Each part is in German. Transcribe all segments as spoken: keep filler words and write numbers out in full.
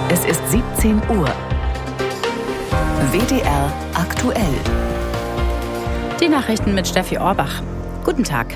Es ist siebzehn Uhr. W D R aktuell. Die Nachrichten mit Steffi Orbach. Guten Tag.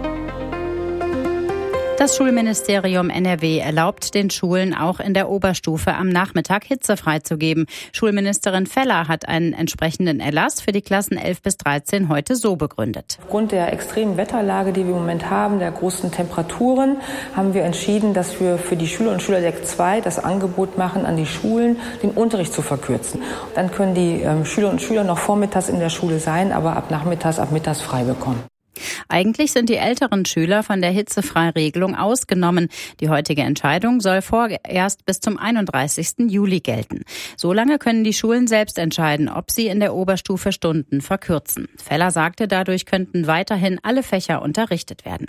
Das Schulministerium N R W erlaubt den Schulen auch in der Oberstufe am Nachmittag Hitze freizugeben. Schulministerin Feller hat einen entsprechenden Erlass für die Klassen elf bis dreizehn heute so begründet. Aufgrund der extremen Wetterlage, die wir im Moment haben, der großen Temperaturen, haben wir entschieden, dass wir für die Schüler und Schüler der zwei das Angebot machen, an die Schulen den Unterricht zu verkürzen. Dann können die ähm, Schüler und Schüler noch vormittags in der Schule sein, aber ab nachmittags, ab mittags frei bekommen. Eigentlich sind die älteren Schüler von der Hitzefreiregelung ausgenommen. Die heutige Entscheidung soll vorerst bis zum einunddreißigsten Juli gelten. Solange können die Schulen selbst entscheiden, ob sie in der Oberstufe Stunden verkürzen. Feller sagte, dadurch könnten weiterhin alle Fächer unterrichtet werden.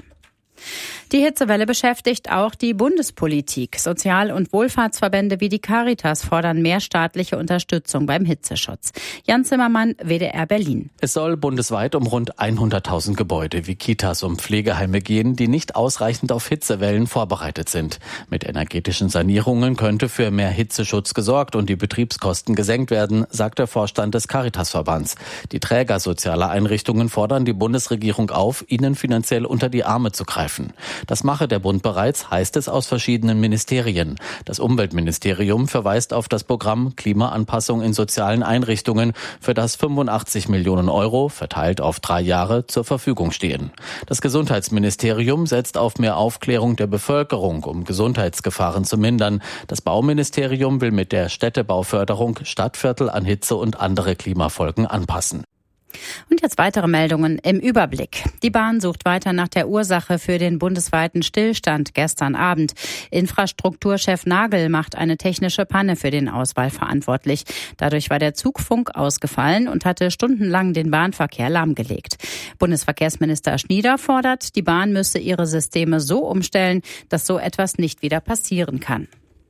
Die Hitzewelle beschäftigt auch die Bundespolitik. Sozial- und Wohlfahrtsverbände wie die Caritas fordern mehr staatliche Unterstützung beim Hitzeschutz. Jan Zimmermann, W D R Berlin. Es soll bundesweit um rund hunderttausend Gebäude wie Kitas und Pflegeheime gehen, die nicht ausreichend auf Hitzewellen vorbereitet sind. Mit energetischen Sanierungen könnte für mehr Hitzeschutz gesorgt und die Betriebskosten gesenkt werden, sagt der Vorstand des Caritasverbands. Die Träger sozialer Einrichtungen fordern die Bundesregierung auf, ihnen finanziell unter die Arme zu greifen. Das mache der Bund bereits, heißt es aus verschiedenen Ministerien. Das Umweltministerium verweist auf das Programm Klimaanpassung in sozialen Einrichtungen, für das fünfundachtzig Millionen Euro, verteilt auf drei Jahre, zur Verfügung stehen. Das Gesundheitsministerium setzt auf mehr Aufklärung der Bevölkerung, um Gesundheitsgefahren zu mindern. Das Bauministerium will mit der Städtebauförderung Stadtviertel an Hitze und andere Klimafolgen anpassen. Und jetzt weitere Meldungen im Überblick. Die Bahn sucht weiter nach der Ursache für den bundesweiten Stillstand gestern Abend. Infrastrukturchef Nagel macht eine technische Panne für den Ausfall verantwortlich. Dadurch war der Zugfunk ausgefallen und hatte stundenlang den Bahnverkehr lahmgelegt. Bundesverkehrsminister Schnieder fordert, die Bahn müsse ihre Systeme so umstellen, dass so etwas nicht wieder passieren kann.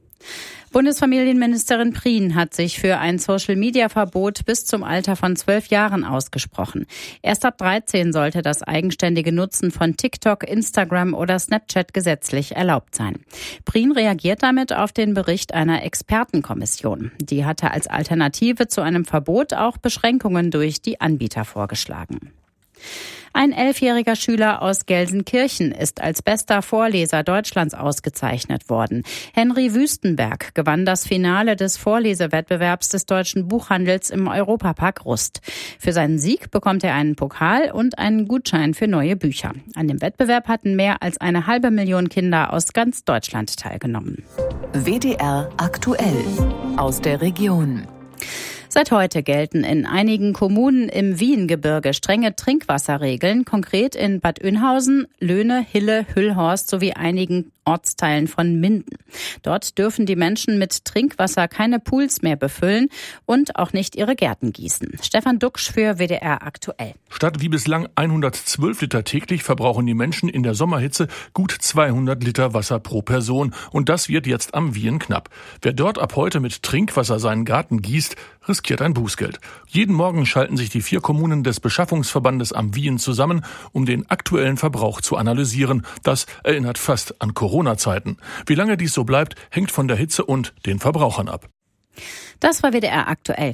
Bundesfamilienministerin Prien hat sich für ein Social-Media-Verbot bis zum Alter von zwölf Jahren ausgesprochen. Erst ab dreizehn sollte das eigenständige Nutzen von TikTok, Instagram oder Snapchat gesetzlich erlaubt sein. Prien reagiert damit auf den Bericht einer Expertenkommission. Die hatte als Alternative zu einem Verbot auch Beschränkungen durch die Anbieter vorgeschlagen. Ein elfjähriger Schüler aus Gelsenkirchen ist als bester Vorleser Deutschlands ausgezeichnet worden. Henry Wüstenberg gewann das Finale des Vorlesewettbewerbs des deutschen Buchhandels im Europapark Rust. Für seinen Sieg bekommt er einen Pokal und einen Gutschein für neue Bücher. An dem Wettbewerb hatten mehr als eine halbe Million Kinder aus ganz Deutschland teilgenommen. W D R aktuell aus der Region. Seit heute gelten in einigen Kommunen im Wiehengebirge strenge Trinkwasserregeln, konkret in Bad Oeynhausen, Löhne, Hille, Hüllhorst sowie einigen Ortsteilen von Minden. Dort dürfen die Menschen mit Trinkwasser keine Pools mehr befüllen und auch nicht ihre Gärten gießen. Stefan Duxch für W D R aktuell. Statt wie bislang hundertzwölf Liter täglich verbrauchen die Menschen in der Sommerhitze gut zweihundert Liter Wasser pro Person. Und das wird jetzt am Wien knapp. Wer dort ab heute mit Trinkwasser seinen Garten gießt, riskiert ein Bußgeld. Jeden Morgen schalten sich die vier Kommunen des Beschaffungsverbandes am Wien zusammen, um den aktuellen Verbrauch zu analysieren. Das erinnert fast an Corona-Zeiten. Wie lange dies so bleibt, hängt von der Hitze und den Verbrauchern ab. Das war W D R aktuell.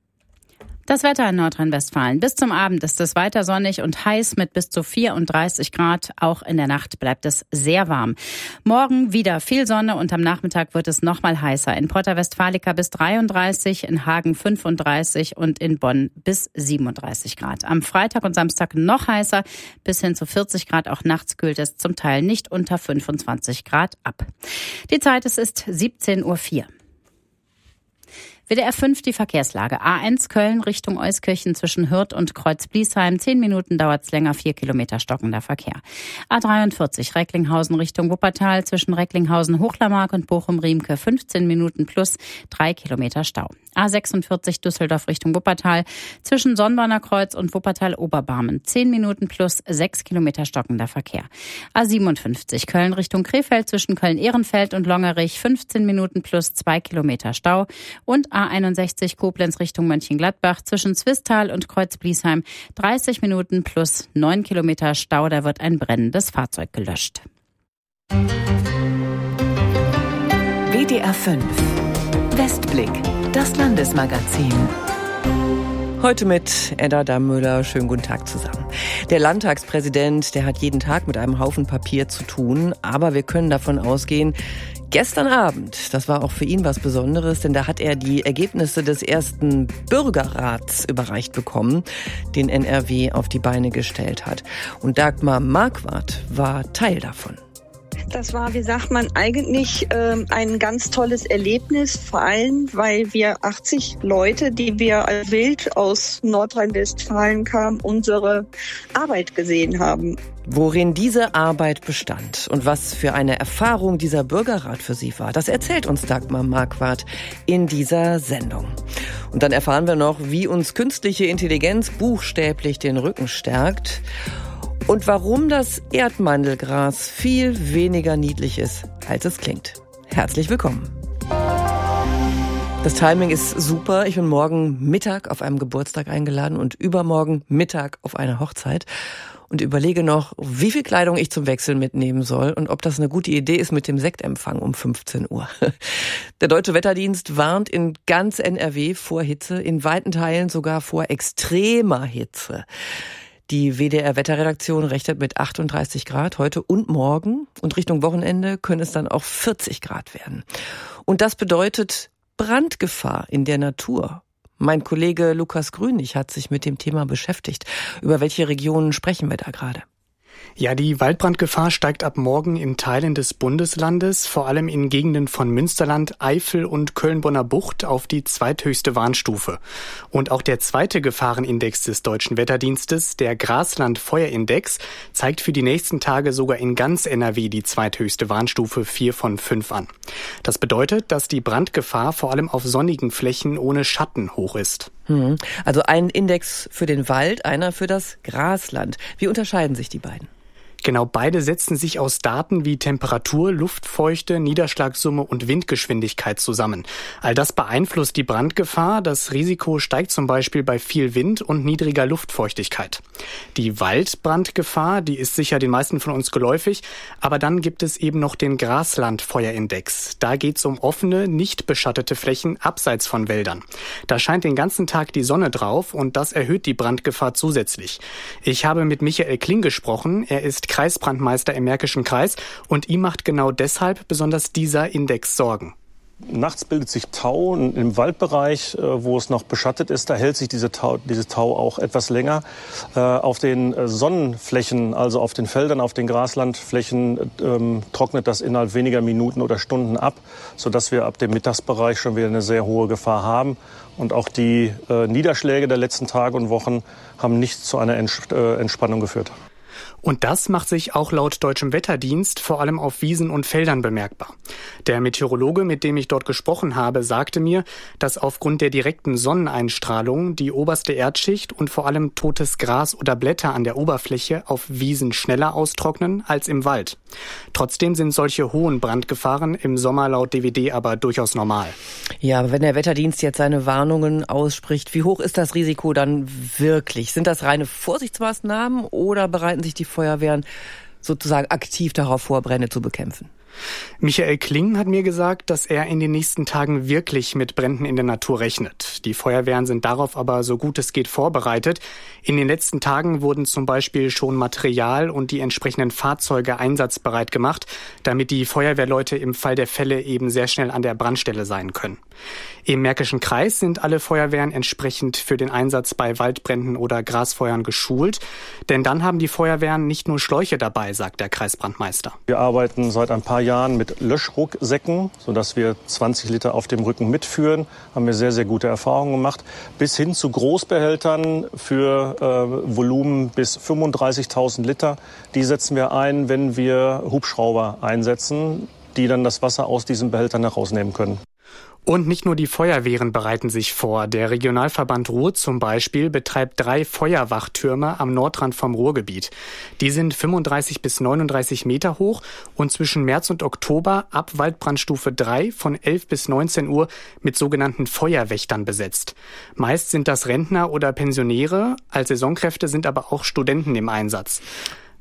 Das Wetter in Nordrhein-Westfalen. Bis zum Abend ist es weiter sonnig und heiß mit bis zu vierunddreißig Grad. Auch in der Nacht bleibt es sehr warm. Morgen wieder viel Sonne und am Nachmittag wird es noch mal heißer. In Porta Westfalica bis dreiunddreißig, in Hagen fünfunddreißig und in Bonn bis siebenunddreißig Grad. Am Freitag und Samstag noch heißer, bis hin zu vierzig Grad. Auch nachts kühlt es zum Teil nicht unter fünfundzwanzig Grad ab. Die Zeit, es ist siebzehn Uhr vier. W D R fünf die Verkehrslage. A eins Köln Richtung Euskirchen zwischen Hürth und Kreuz-Bliesheim. Zehn Minuten dauert's länger, vier Kilometer stockender Verkehr. A dreiundvierzig Recklinghausen Richtung Wuppertal zwischen Recklinghausen, Hochlermark und Bochum-Riemke. fünfzehn Minuten plus drei Kilometer Stau. A sechsundvierzig Düsseldorf Richtung Wuppertal zwischen Sonnborner Kreuz und Wuppertal-Oberbarmen. zehn Minuten plus sechs Kilometer stockender Verkehr. A siebenundfünfzig Köln Richtung Krefeld zwischen Köln-Ehrenfeld und Longerich. fünfzehn Minuten plus zwei Kilometer Stau. Und A einundsechzig Koblenz Richtung Mönchengladbach zwischen Zwistal und Kreuz-Bliesheim. dreißig Minuten plus neun Kilometer Stau. Da wird ein brennendes Fahrzeug gelöscht. W D R fünf Westblick, das Landesmagazin. Heute mit Edda Dammüller. Schönen guten Tag zusammen. Der Landtagspräsident, der hat jeden Tag mit einem Haufen Papier zu tun. Aber wir können davon ausgehen, gestern Abend, das war auch für ihn was Besonderes, denn da hat er die Ergebnisse des ersten Bürgerrats überreicht bekommen, den N R W auf die Beine gestellt hat. Und Dagmar Marquardt war Teil davon. Das war, wie sagt man, eigentlich äh, ein ganz tolles Erlebnis, vor allem, weil wir achtzig Leute, die wir als wild aus Nordrhein-Westfalen kamen, unsere Arbeit gesehen haben. Worin diese Arbeit bestand und was für eine Erfahrung dieser Bürgerrat für sie war, das erzählt uns Dagmar Marquardt in dieser Sendung. Und dann erfahren wir noch, wie uns künstliche Intelligenz buchstäblich den Rücken stärkt. Und warum das Erdmandelgras viel weniger niedlich ist, als es klingt. Herzlich willkommen. Das Timing ist super. Ich bin morgen Mittag auf einem Geburtstag eingeladen und übermorgen Mittag auf eine Hochzeit. Und überlege noch, wie viel Kleidung ich zum Wechseln mitnehmen soll und ob das eine gute Idee ist mit dem Sektempfang um fünfzehn Uhr. Der Deutsche Wetterdienst warnt in ganz N R W vor Hitze, in weiten Teilen sogar vor extremer Hitze. Die W D R-Wetterredaktion rechnet mit achtunddreißig Grad heute und morgen. Und Richtung Wochenende können es dann auch vierzig Grad werden. Und das bedeutet Brandgefahr in der Natur. Mein Kollege Lukas Grünig hat sich mit dem Thema beschäftigt. Über welche Regionen sprechen wir da gerade? Ja, die Waldbrandgefahr steigt ab morgen in Teilen des Bundeslandes, vor allem in Gegenden von Münsterland, Eifel und Köln-Bonner Bucht auf die zweithöchste Warnstufe. Und auch der zweite Gefahrenindex des Deutschen Wetterdienstes, der Grasland-Feuerindex, zeigt für die nächsten Tage sogar in ganz N R W die zweithöchste Warnstufe vier von fünf an. Das bedeutet, dass die Brandgefahr vor allem auf sonnigen Flächen ohne Schatten hoch ist. Hm. Also ein Index für den Wald, einer für das Grasland. Wie unterscheiden sich die beiden? Genau, beide setzen sich aus Daten wie Temperatur, Luftfeuchte, Niederschlagssumme und Windgeschwindigkeit zusammen. All das beeinflusst die Brandgefahr. Das Risiko steigt zum Beispiel bei viel Wind und niedriger Luftfeuchtigkeit. Die Waldbrandgefahr, die ist sicher den meisten von uns geläufig. Aber dann gibt es eben noch den Grasland-Feuerindex. Da geht es um offene, nicht beschattete Flächen abseits von Wäldern. Da scheint den ganzen Tag die Sonne drauf und das erhöht die Brandgefahr zusätzlich. Ich habe mit Michael Kling gesprochen. Er ist Kreisbrandmeister im Märkischen Kreis und ihm macht genau deshalb besonders dieser Index Sorgen. Nachts bildet sich Tau im Waldbereich, wo es noch beschattet ist. Da hält sich diese Tau, diese Tau auch etwas länger. Auf den Sonnenflächen, also auf den Feldern, auf den Graslandflächen, ähm, trocknet das innerhalb weniger Minuten oder Stunden ab, sodass wir ab dem Mittagsbereich schon wieder eine sehr hohe Gefahr haben. Und auch die äh, Niederschläge der letzten Tage und Wochen haben nicht zu einer Ents- äh, Entspannung geführt. Und das macht sich auch laut Deutschem Wetterdienst vor allem auf Wiesen und Feldern bemerkbar. Der Meteorologe, mit dem ich dort gesprochen habe, sagte mir, dass aufgrund der direkten Sonneneinstrahlung die oberste Erdschicht und vor allem totes Gras oder Blätter an der Oberfläche auf Wiesen schneller austrocknen als im Wald. Trotzdem sind solche hohen Brandgefahren im Sommer laut D W D aber durchaus normal. Ja, aber wenn der Wetterdienst jetzt seine Warnungen ausspricht, wie hoch ist das Risiko dann wirklich? Sind das reine Vorsichtsmaßnahmen oder bereiten sich die Feuerwehren sozusagen aktiv darauf vor, Brände zu bekämpfen? Michael Kling hat mir gesagt, dass er in den nächsten Tagen wirklich mit Bränden in der Natur rechnet. Die Feuerwehren sind darauf aber so gut es geht vorbereitet. In den letzten Tagen wurden zum Beispiel schon Material und die entsprechenden Fahrzeuge einsatzbereit gemacht, damit die Feuerwehrleute im Fall der Fälle eben sehr schnell an der Brandstelle sein können. Im Märkischen Kreis sind alle Feuerwehren entsprechend für den Einsatz bei Waldbränden oder Grasfeuern geschult. Denn dann haben die Feuerwehren nicht nur Schläuche dabei, sagt der Kreisbrandmeister. Wir arbeiten seit ein paar Jahren mit Löschrucksäcken, sodass wir zwanzig Liter auf dem Rücken mitführen. Haben wir sehr, sehr gute Erfahrungen gemacht. Bis hin zu Großbehältern für äh, Volumen bis fünfunddreißigtausend Liter. Die setzen wir ein, wenn wir Hubschrauber einsetzen, die dann das Wasser aus diesen Behältern herausnehmen können. Und nicht nur die Feuerwehren bereiten sich vor. Der Regionalverband Ruhr zum Beispiel betreibt drei Feuerwachtürme am Nordrand vom Ruhrgebiet. Die sind fünfunddreißig bis neununddreißig Meter hoch und zwischen März und Oktober ab Waldbrandstufe drei von elf bis neunzehn Uhr mit sogenannten Feuerwächtern besetzt. Meist sind das Rentner oder Pensionäre, als Saisonkräfte sind aber auch Studenten im Einsatz.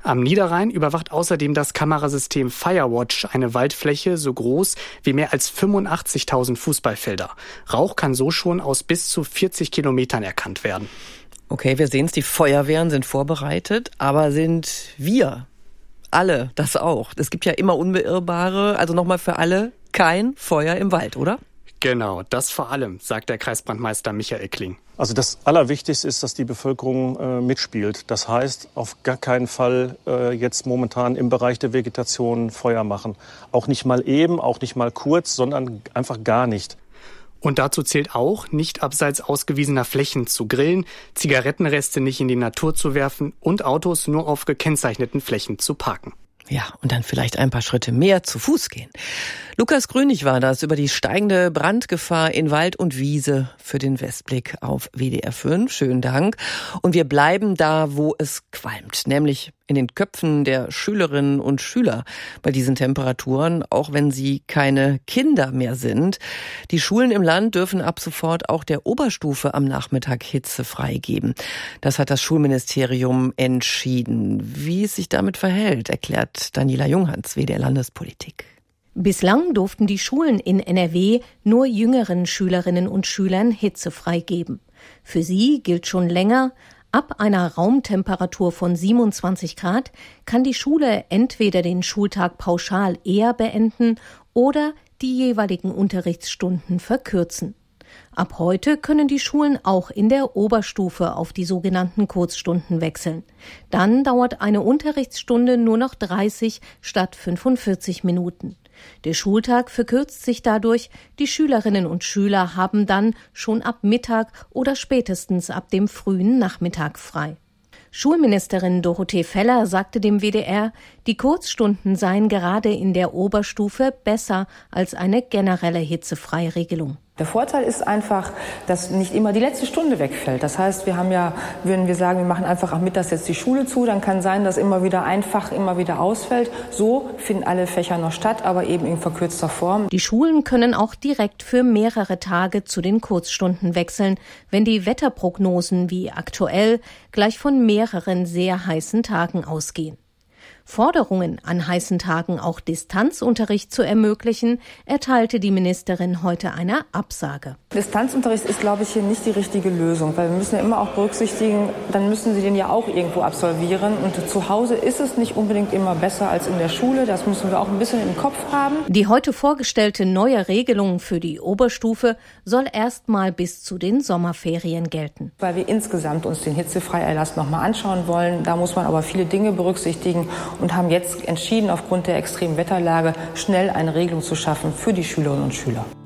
Am Niederrhein überwacht außerdem das Kamerasystem Firewatch eine Waldfläche so groß wie mehr als fünfundachtzigtausend Fußballfelder. Rauch kann so schon aus bis zu vierzig Kilometern erkannt werden. Okay, wir sehen es, die Feuerwehren sind vorbereitet, aber sind wir alle das auch? Es gibt ja immer Unbeirrbare, also nochmal für alle, kein Feuer im Wald, oder? Genau, das vor allem, sagt der Kreisbrandmeister Michael Kling. Also das Allerwichtigste ist, dass die Bevölkerung äh, mitspielt. Das heißt, auf gar keinen Fall äh, jetzt momentan im Bereich der Vegetation Feuer machen. Auch nicht mal eben, auch nicht mal kurz, sondern einfach gar nicht. Und dazu zählt auch, nicht abseits ausgewiesener Flächen zu grillen, Zigarettenreste nicht in die Natur zu werfen und Autos nur auf gekennzeichneten Flächen zu parken. Ja, und dann vielleicht ein paar Schritte mehr zu Fuß gehen. Lukas Grünig war das über die steigende Brandgefahr in Wald und Wiese für den Westblick auf W D R fünf. Schönen Dank. Und wir bleiben da, wo es qualmt, nämlich in den Köpfen der Schülerinnen und Schüler bei diesen Temperaturen, auch wenn sie keine Kinder mehr sind. Die Schulen im Land dürfen ab sofort auch der Oberstufe am Nachmittag Hitze freigeben. Das hat das Schulministerium entschieden. Wie es sich damit verhält, erklärt Daniela Junghans, W D R Landespolitik. Bislang durften die Schulen in N R W nur jüngeren Schülerinnen und Schülern Hitze freigeben. Für sie gilt schon länger, ab einer Raumtemperatur von siebenundzwanzig Grad kann die Schule entweder den Schultag pauschal eher beenden oder die jeweiligen Unterrichtsstunden verkürzen. Ab heute können die Schulen auch in der Oberstufe auf die sogenannten Kurzstunden wechseln. Dann dauert eine Unterrichtsstunde nur noch dreißig statt fünfundvierzig Minuten. Der Schultag verkürzt sich dadurch, die Schülerinnen und Schüler haben dann schon ab Mittag oder spätestens ab dem frühen Nachmittag frei. Schulministerin Dorothee Feller sagte dem W D R, die Kurzstunden seien gerade in der Oberstufe besser als eine generelle Hitzefreiregelung. Der Vorteil ist einfach, dass nicht immer die letzte Stunde wegfällt. Das heißt, wir haben ja, würden wir sagen, wir machen einfach am Mittag jetzt die Schule zu, dann kann sein, dass immer wieder ein Fach immer wieder ausfällt. So finden alle Fächer noch statt, aber eben in verkürzter Form. Die Schulen können auch direkt für mehrere Tage zu den Kurzstunden wechseln, wenn die Wetterprognosen wie aktuell gleich von mehreren sehr heißen Tagen ausgehen. Forderungen, an heißen Tagen auch Distanzunterricht zu ermöglichen, erteilte die Ministerin heute eine Absage. Distanzunterricht ist, glaube ich, hier nicht die richtige Lösung, weil wir müssen ja immer auch berücksichtigen, dann müssen sie den ja auch irgendwo absolvieren. Und zu Hause ist es nicht unbedingt immer besser als in der Schule. Das müssen wir auch ein bisschen im Kopf haben. Die heute vorgestellte neue Regelung für die Oberstufe soll erstmal bis zu den Sommerferien gelten. Weil wir insgesamt uns den Hitzefreierlass noch mal anschauen wollen. Da muss man aber viele Dinge berücksichtigen und haben jetzt entschieden, aufgrund der extremen Wetterlage schnell eine Regelung zu schaffen für die Schülerinnen und Schüler.